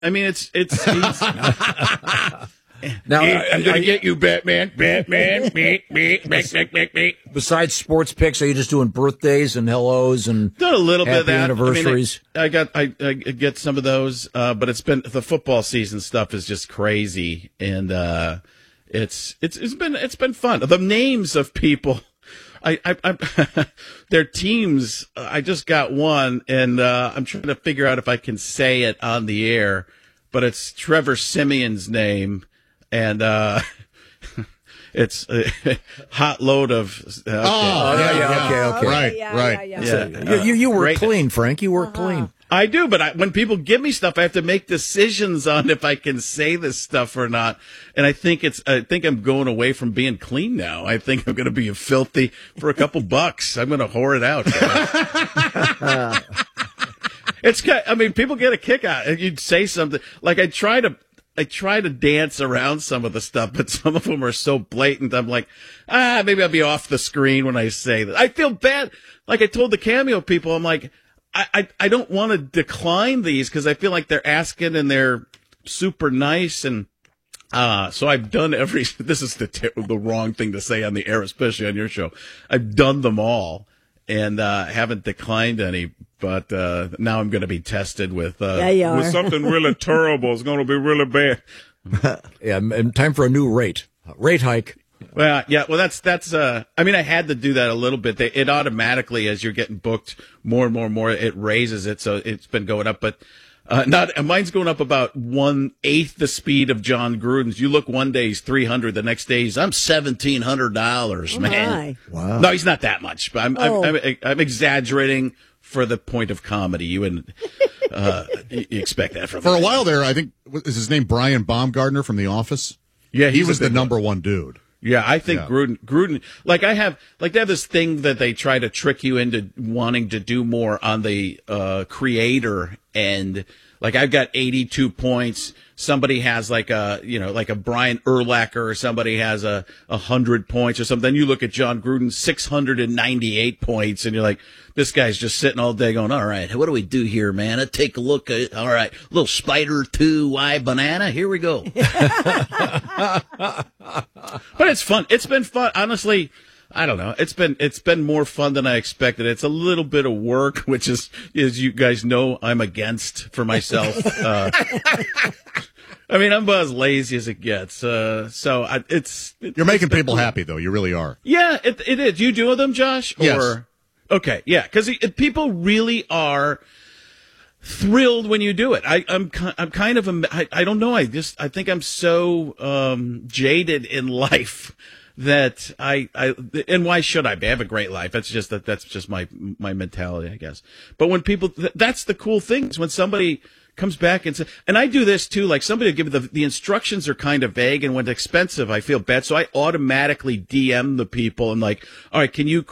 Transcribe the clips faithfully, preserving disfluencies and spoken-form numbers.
I mean, it's it's. He's, Now, I'm I- going to I- get you, Batman. Batman. me, me, me, me, me, me. Besides sports picks, are you just doing birthdays and hellos and Done a little bit of happy that. anniversaries? I, mean, I, I got I, I get some of those, uh, but it's been the football season stuff is just crazy, and uh, it's it's it's been it's been fun. The names of people. I, I, I their teams. I just got one, and uh, I'm trying to figure out if I can say it on the air. But it's Trevor Simeon's name, and uh, it's a hot load of. Okay. Oh, yeah, yeah, okay, okay. Right, yeah, right. Yeah, yeah. Yeah, You, you, you work Right. clean, Frank. You work clean. I do, but I, when people give me stuff, I have to make decisions on if I can say this stuff or not. And I think it's, I think I'm going away from being clean now. I think I'm going to be a filthy for a couple bucks. I'm going to whore it out. It's, ki- I mean, people get a kick out it. You'd say something like I try to, I try to dance around some of the stuff, but some of them are so blatant. I'm like, ah, maybe I'll be off the screen when I say that. I feel bad. Like I told the Cameo people, I'm like, I, I, I don't want to decline these because I feel like they're asking and they're super nice. And, uh, so I've done every, this is the, t- the wrong thing to say on the air, especially on your show. I've done them all and, uh, haven't declined any, but, uh, now I'm going to be tested with, uh, Yeah, you are. with something really terrible. It's going to be really bad. Yeah, and time for a new rate. Rate hike. Well, yeah, well, that's, that's, uh, I mean, I had to do that a little bit. They, it automatically, as you're getting booked more and more and more, it raises it. So it's been going up, but, uh, not, mine's going up about one eighth the speed of John Gruden's. You look one day he's three hundred, the next day he's, I'm seventeen hundred dollars, Oh, man. my. Wow. No, he's not that much, but I'm, Oh. I'm, I'm, I'm exaggerating for the point of comedy. You wouldn't, uh, you expect that from For a me. while there, I think, is his name Brian Baumgartner from The Office? Yeah, He he's was a the big number one dude. Yeah, I think Yeah. Gruden, Gruden, like I have, like they have this thing that they try to trick you into wanting to do more on the, uh, creator end. Like I've got eighty-two points. Somebody has like a, you know, like a Brian Urlacher or somebody has a, a hundred points or something. Then you look at John Gruden, six hundred ninety-eight points, and you're like, this guy's just sitting all day going, all right, what do we do here, man? I take a look at, all right, little spider two Y banana. Here we go. But it's fun. It's been fun. Honestly, I don't know. It's been it's been more fun than I expected. It's a little bit of work, which is, as you guys know, I'm against for myself. Uh, I mean, I'm about as lazy as it gets. Uh, so I, it's it, You're making it's been people cool. happy, though. You really are. Yeah, it, it is. You do them, Josh? Or, Yes. Okay, yeah, because people really are thrilled when you do it. I, I'm ki- I'm kind of a, I, I don't know. I just I think I'm so um, jaded in life that I I and why should I be? I have a great life. That's just that that's just my my mentality, I guess. But when people, th- that's the cool thing is when somebody comes back and says, and I do this too. Like somebody will give the the instructions are kind of vague, and when it's expensive, I feel bad, so I automatically D M the people and like, all right, can you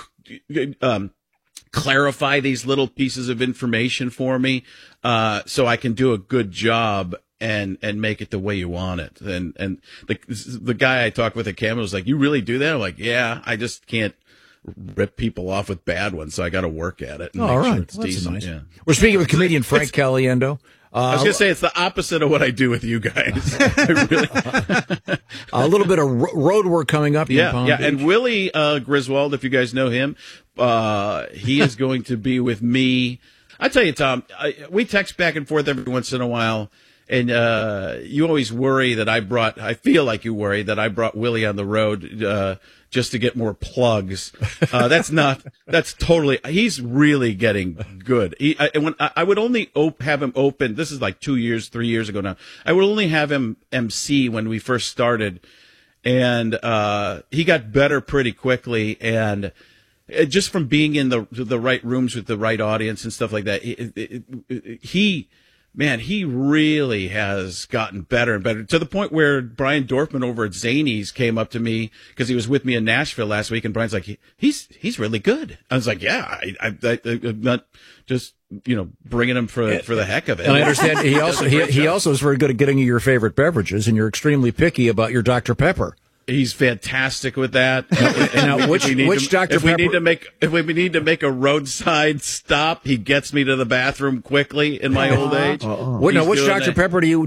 um. clarify these little pieces of information for me, uh, so I can do a good job and, and make it the way you want it. And, and the, the guy I talked with at Cameo was like, you really do that? I'm like, yeah, I just can't rip people off with bad ones. So I got to work at it. And Oh, make all sure right. it's Well, that's decent. nice. Yeah. We're speaking with comedian Frank Caliendo. Uh, I was going to say it's the opposite of what I do with you guys. I really, a little bit of ro- road work coming up. in yeah, Palm yeah. Beach. And Willie uh, Griswold, if you guys know him, uh, he is going to be with me. I tell you, Tom, I, we text back and forth every once in a while, and uh, you always worry that I brought. I feel like you worry that I brought Willie on the road uh, just to get more plugs. Uh, that's not. That's totally. He's really getting good. He, I, when I, I would only op- have him open. This is like two years, three years ago now. I would only have him M C when we first started, and uh, he got better pretty quickly. And uh, just from being in the the right rooms with the right audience and stuff like that, it, it, it, he. Man, he really has gotten better and better to the point where Brian Dorfman over at Zanies came up to me because he was with me in Nashville last week, and Brian's like, he, he's he's really good. I was like, yeah, I, I, I, I'm not just you know bringing him for for the heck of it. And I understand he also he, he also is very good at getting you your favorite beverages, and you're extremely picky about your Doctor Pepper. He's fantastic with that. Now, which If we need which to- Doctor If we Pepper? need to make if we need to make a roadside stop, he gets me to the bathroom quickly. In my old age, What, now, He's which doing Doctor that. Pepper do you